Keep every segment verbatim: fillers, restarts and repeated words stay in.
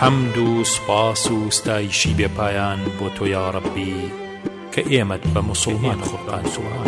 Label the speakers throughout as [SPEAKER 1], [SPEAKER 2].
[SPEAKER 1] حەمد و سپاس و ستایشی بێپایان بۆ تۆ یا ڕەبی کە ئێمەت بە موسڵمان خوڕقان سوان.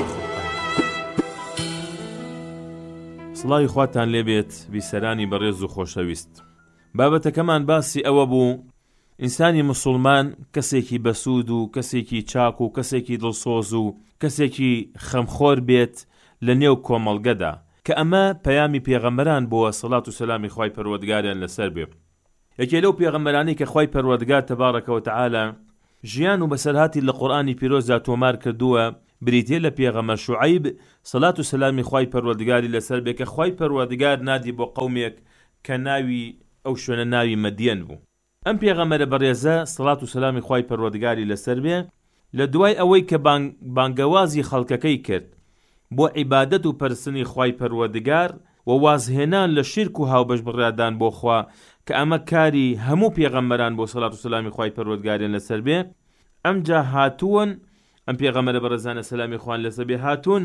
[SPEAKER 2] سڵاوی خواتان لێبێت بیسەرانی بەڕێز و خۆشەویست. بابەتەکەمان باسی ئەوە بوو ئینسانی موسڵمان کەسێکی بەسوود و کەسێکی چاک و کەسێکی دڵسۆز و کەسێکی خەمخۆر بێت لە نێو کۆمەڵگەدا، کە ئەمە پەیامی پێغەمبەران بووە سەڵات و سەلامی خوای پەروەردگاریان لەسەر بێ. یەکێ لەو پێغەمبەرانی کە خوای پەروەردگار تەبارەکە و تەعالە ژیان و بەسەرهاتی لە قورئانی پیرۆزدا تۆمار کردووە، بریتێ لە پێغەمبەر شوعەیب سەڵات و سەلامی خوای پەروەردگاری لەسەر بێ، کە خوای پەروەردگار نادی بۆ قەومێک کە ناوی ئەو شوێنە ناوی مەدیەن بوو. ئەم پێغەمبەرە بەڕێزە سەڵات و سەلامی خوای پەروەردگاری لەسەر بێ لە دوای ئەوەی کە بانگەوازی خەڵکەکەی کرد بۆ عیبادەت و پەرستنی خوای پەروەردگار و وازهێنان لە شرک و هاوبەش بڕیادان بۆ خوا، کە ئەمە کاری هەموو پێغەمبەران بۆ سەڵات و سەلامی خوای پەروەردگاریان لەسەر بێ، ئەمجا هاتوون ئەم پێغەمبەرە بەڕێزانە سەلامی خوان لەسەر بێ هاتوون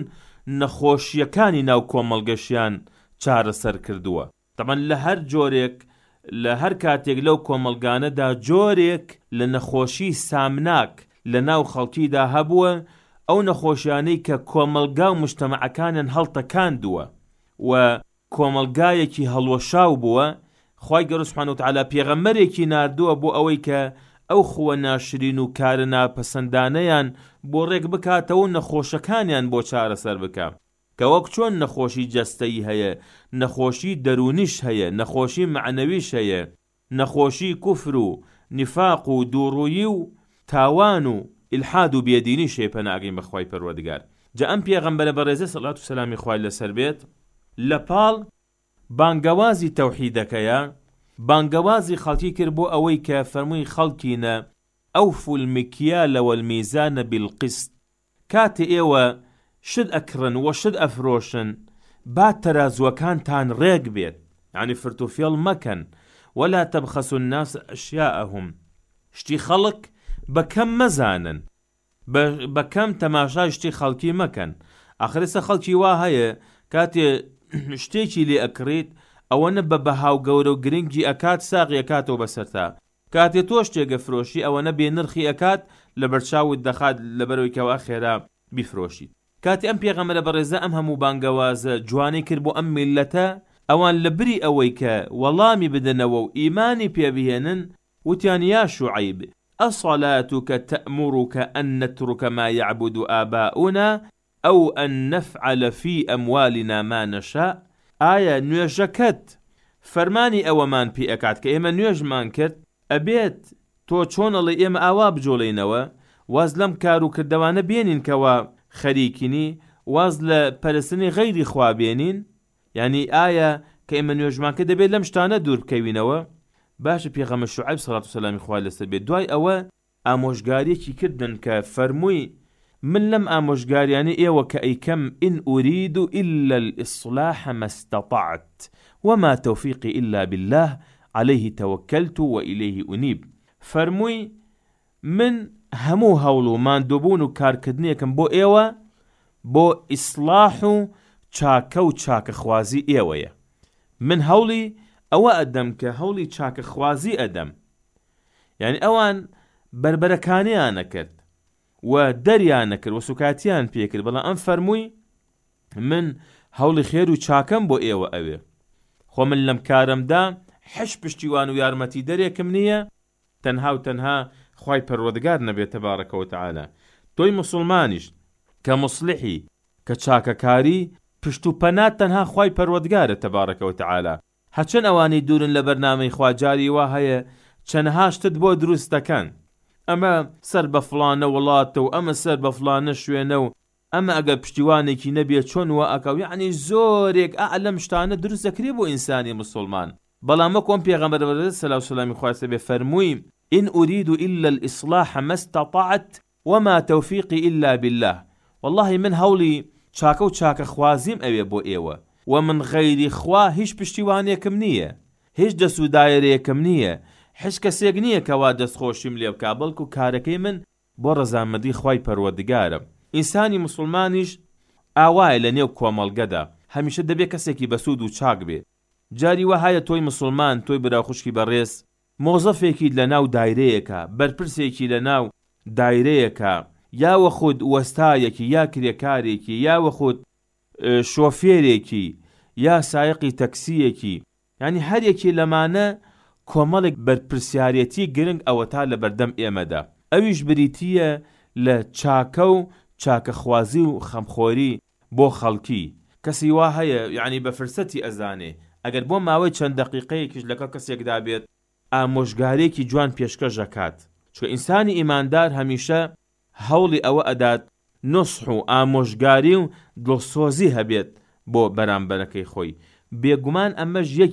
[SPEAKER 2] نەخۆشیەکانی ناو کۆمەڵگەشیان چارەسەر کردووە. تەمان لە هەر جۆرێک لە هەر کاتێک لەو کۆمەڵگانەدا جۆرێک لە نەخۆشی سامناک لە ناو خەڵکیدا هەبووە، ئەو نەخۆشیانەی کە کۆمەلگا و مجتەمەعەکانیان هەڵتەکاندووە و کۆمەلگایەکی هەڵوەشاو بووە، خوای گەورە سوبحانە و تەعالە پێغەمبەرێکی ناردووە بۆ ئەوەی کە ئەو خوە ناشرین و کارە ناپەسەندانەیان بۆ ڕێک بکاتەوە و نەخۆشەکانیان بۆ چارەسەر بکە، کە وەک چۆن نەخۆشی جەستەیی هەیە، نەخۆشی دەرونیش هەیە، نەخۆشی معنەویش هەیە، نەخۆشی کوفر و نیفاق و دووڕوویی و تاوان و ئیلحاد و بێدینی شێپەناگەین بەخوای پەروەردگار. جا ئەم پێغەمبەرە بەڕێزە سەڵات و سەلامی خوای لەسەر بێت لە پاڵ بانگەوازی تەوحیدەکەیە بانگەوازی خەڵکی کرد بۆ ئەوەی کە فەرمووی خەڵکینە ئەوفوا المکیال والمیزان بالقسط، کاتێ ئێوە شت ئەکڕن و شت ئەفرۆشن با تەرازوەکانتان ڕێک بێت، یعنی فرتوفێڵ مەکەن، ولا تبخسوا الناس أشياءهم، شتی خەڵک بەکەم مەزانن، بەکەم تەماشای شتی خەڵکی مەکەن. ئاخرسە خەڵکی وا هەیە کاتێ شتێکی لێ ئەکڕیت ئەوەنە بە بەهاو گەورە و گرنگی ئەکات ساغی ئەکاتەوە بەسەرتا، کاتێ تۆ شتێگە فرۆشی ئەوەنە بێ نرخی ئەکات لە بەرچاوت دەخات لەبەرەوەی کەوا خێرا بیفرۆشیت. کاتی ئەم پێغەمبەرە بەڕێزە ئەم هەموو بانگەوازە جوانی کرد بۆ ئەم میلەتە، ئەوان لە بری ئەوەی کە وەڵامی بدەنەوە و ئیمانی پێبهێنن وتیان یا شوعەیب أصلاتك تأمرك أن نترك ما يعبد آباؤنا أو أن نفعل في أموالنا ما نشاء؟ آية نوێژەکەت فەرمانی ئەوەمان پێ ئەکات کە ئێمە نوێژمان کرد ئەبێت تۆ چۆنەڵی ئێمە ئاوا بجۆڵینەوە، واز لەم کار و کردەوانە بێنین کەوا خەریکینی، واز لە پەرستنی غەیری خوا بێنین، یعنی ئایا کە ئێمە نوێژمان کرد دەبێت لەم شتانە دوور بکەوینەوە؟ باشە پێغەمبەر شوعەیب سەڵات و سەلامی خوا لەسەر بێت دوای ئەوە ئامۆژگاریەکی کردن کە فەرمووی من لەم ئامۆژگاریانە ئێوە کە ئەیکەم ئین ئورید إلا الإصلاح ما استطعت وما توفيقي إلا بالله عليه توكلت وإليه أنيب. فەرمووی من هەموو هەوڵ و ماندووبوون و کارکردنیەکەم بۆ ئێوە بۆ ئیسلاح و چاکە و چاکەخوازی ئێوەیە. من هەوڵی ئەوە ئەدەم کە هەوڵی چاکەخوازی ئەدەم، یعنی ئەوان بربەرەکانیان نەکرد و دەریان نەکرد و سوکاتیان پێکرد، بەڵام ئەم فەرمووی من هەوڵی خێر و چاکەم بۆ ئێوە ئەوێ، خۆ من لەم کارمدا حش پشتیوان و یارمەتی دەرێکم نییە، تەنها و تەنها خوای پەروەردگار نەبێت تەبارەکە و تەعالە. تۆی موسڵمانیش کە موسڵحی کە چاکەکاری پشت و پەنات تەنها خوای پەروەردگارە تەبارەکە و تەعالە. هەچەند ئەوانی دوورن لە بەرنامەی خواجاری وا هەیە چەندها شتت بۆ دروست دەکەن، ئەمە سەر بە فڵانە وڵاتە و ئەمە سەر بە فڵانە شوێنە و ئەمە ئەگەر پشتیوانێکی نەبێت چۆن وا ئەکەو، یعنی زۆرێک ئەعلەم شتانە دروست دەکرێت بۆ ئینسانی مسلمان. بەڵام وەکو ئەم پێغەمبەر بەڕێز سەلاو سەلامی خوای لەسەر بێ فەرمووی إن أريد إلا الإصلاح ما استطعت وما توفيقي إلا بالله، والله من هەوڵی چاکە و چاکە خوازیم ئەوێ بۆ ئێوە و من غەیری خوا هیچ پشتیوانێکم نییە، هیچ دەست و دایرەیەکم نییە، هیچ کەسێک نییە کەوا دەستخۆشیم لێ بکا، بەڵکو کارەکەی من بۆ ڕەزامەندی خوای پەروەردگارە. ئینسانی موسڵمانیش ئاوایە لە نێو کۆمەڵگەدا هەمیشە دەبێت کەسێکی بەسوود و چاک بێ. جاری وە هەیە تۆی مسلمان، تۆی براخوشکی بەڕێز مۆزەفێکی لە ناو دایرەیەکە، بەرپرسێکی لە ناو دایرەیەکە، یا وەخود وەستایەکی یا کرێکارێکی، یا وەخود شۆفێرێکی، یا سایقی تەکسیەکی، یعنی هەرێکی لەمانە کۆمەڵێک بەرپرسیارەتی گرنگ ئەوە تا لە بەردەم ئێمەدا. ئەویش بریتیە لە چاکە و چاکەخوازی و خەمخۆری بۆ خەڵکی. کەسی وا هەیە یعنی بە فرسەتی ئەزانێ ئەگەر بۆ ماوەی چەند دەقیقەیەکیش لەگەڵ کەسێکدا بێت ئامۆژگارێکی جوان پێشکەش دەکات، چکە ئینسانی ئیماندار هەمیشە هەوڵی ئەوە ئەدات نوسح و ئامۆژگاری و دڵسۆزی هەبێت بۆ بەرامبەرەکەی خۆی. بێگومان ئەمەش